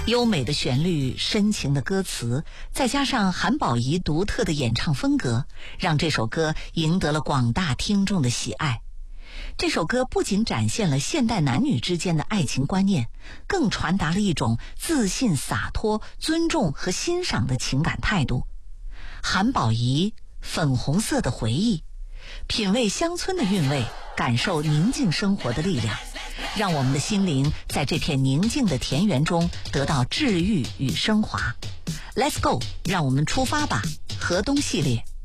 优美的旋律、深情的歌词，再加上韩宝仪独特的演唱风格，让这首歌赢得了广大听众的喜爱。这首歌不仅展现了现代男女之间的爱情观念，更传达了一种自信、洒脱、尊重和欣赏的情感态度。韩宝仪，粉红色的回忆，品味乡村的韵味，感受宁静生活的力量，让我们的心灵在这片宁静的田园中得到治愈与升华。Let's go， 让我们出发吧！河东系列。